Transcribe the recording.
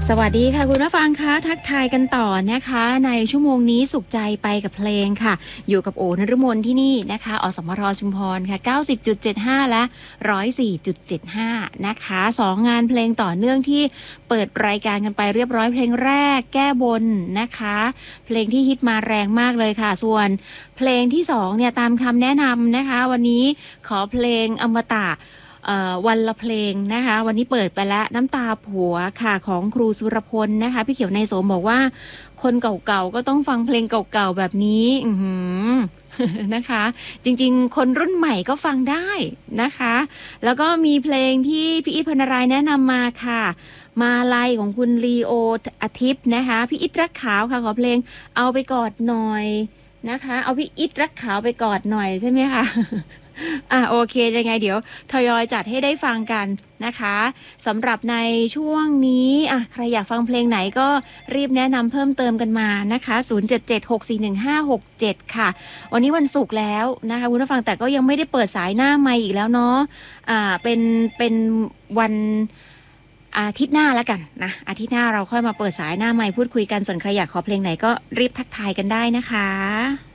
สวัสดีค่ะคุณผู้ฟังคะทักทายกันต่อนะคะในชั่วโมงนี้สุขใจไปกับเพลงค่ะอยู่กับโอนฤมลที่นี่นะคะอสมทชุมพรค่ะ 90.75 และ 104.75 นะคะ2งานเพลงต่อเนื่องที่เปิดรายการกันไปเรียบร้อยเพลงแรกแก้บนนะคะเพลงที่ฮิตมาแรงมากเลยค่ะส่วนเพลงที่2เนี่ยตามคำแนะนำนะคะวันนี้ขอเพลงอมตะวันละเพลงนะคะวันนี้เปิดไปแล้วน้ำตาผัวค่ะของครูสุรพลนะคะพี่เขียวในโสมบอกว่าคนเก่าๆก็ต้องฟังเพลงเก่าๆแบบนี้นะคะจริงๆคนรุ่นใหม่ก็ฟังได้นะคะแล้วก็มีเพลงที่พี่อิทพนารายแนะนำมาค่ะมาลัยของคุณลีโออาทิตย์นะคะพี่อิทรักขาวค่ะขอเพลงเอาไปกอดหน่อยนะคะเอาพี่อิทรักขาวไปกอดหน่อยใช่ไหมคะโอเคยังไงเดี๋ยวทยอยจัดให้ได้ฟังกันนะคะสำหรับในช่วงนี้ใครอยากฟังเพลงไหนก็รีบแนะนำเพิ่มเติมกันมานะคะ0776415567ค่ะวันนี้วันศุกร์แล้วนะคะคุณผู้ฟังแต่ก็ยังไม่ได้เปิดสายหน้าไมค์อีกแล้วเนาะเป็นวันอาทิตย์หน้าแล้วกันนะอาทิตย์หน้าเราค่อยมาเปิดสายหน้าไมค์พูดคุยกันส่วนใครอยากขอเพลงไหนก็รีบทักทายกันได้นะคะ